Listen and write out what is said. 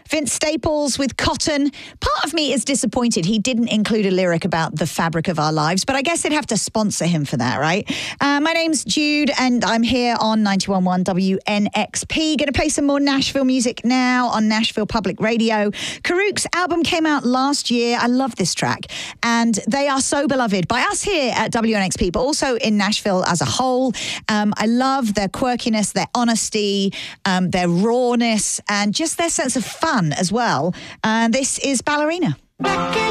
Vince Staples with Cotton. Part of me is disappointed he didn't include a lyric about the fabric of our lives, but I guess they'd have to sponsor him for that, right? My name's Jude, and I'm here on 91.1 WNXP. Going to play some more Nashville music now on Nashville Public Radio. Karuk's album came out last year. I love this track, and they are so beloved by us here at WNXP, but also in Nashville as a whole. I love their quirkiness, their honesty, their rawness, and just their sense of fun as well. This is Ballerina.